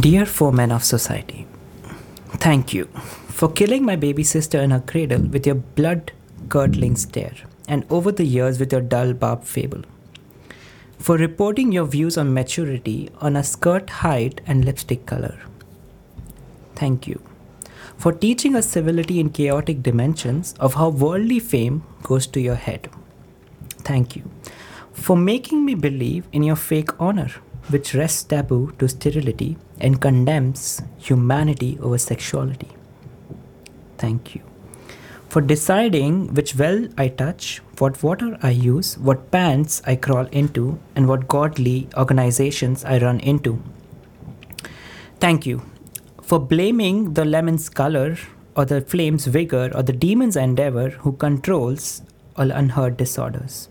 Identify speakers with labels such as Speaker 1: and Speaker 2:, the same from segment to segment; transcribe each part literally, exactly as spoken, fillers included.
Speaker 1: Dear foemen of society, thank you for killing my baby sister in her cradle with your blood curdling stare, and over the years with your dull barbed fable. For reporting your views on maturity on a skirt height and lipstick color. Thank you for teaching us civility in chaotic dimensions of how worldly fame goes to your head. Thank you for making me believe in your fake honor, which rests taboo to sterility and condemns humanity over sexuality. Thank you for deciding which well I touch, what water I use, what pants I crawl into, and what godly organizations I run into. Thank you for blaming the lemon's color or the flame's vigor or the demon's endeavor who controls all unheard disorders.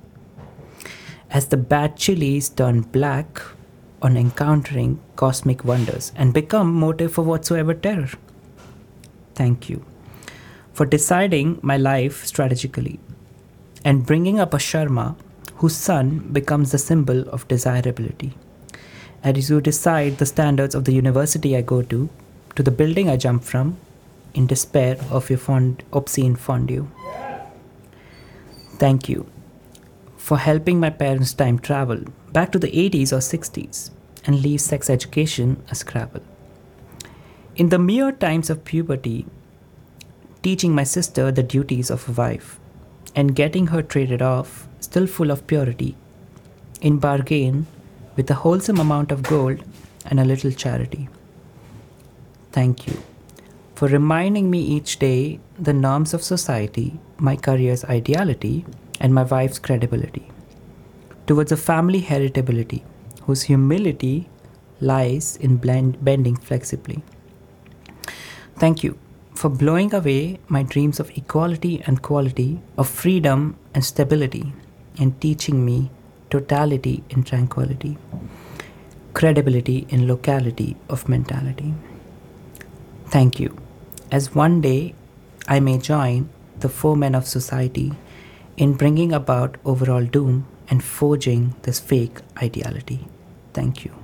Speaker 1: As the bad chilies turn black on encountering cosmic wonders and become motive for whatsoever terror. Thank you for deciding my life strategically and bringing up a Sharma whose son becomes the symbol of desirability. As you decide the standards of the university I go to, to the building I jump from, in despair of your fond, obscene fondue. Thank you for helping my parents time travel back to the eighties or sixties and leave sex education a scrabble. In the mere times of puberty, teaching my sister the duties of a wife and getting her traded off, still full of purity, in bargain with a wholesome amount of gold and a little charity. Thank you for reminding me each day the norms of society, my career's ideality, and my wife's credibility, towards a family heritability whose humility lies in blend, bending flexibly. Thank you for blowing away my dreams of equality and quality, of freedom and stability, and teaching me totality in tranquility, credibility in locality of mentality. Thank you, as one day I may join the foemen of society in bringing about overall doom and forging this fake ideality. Thank you.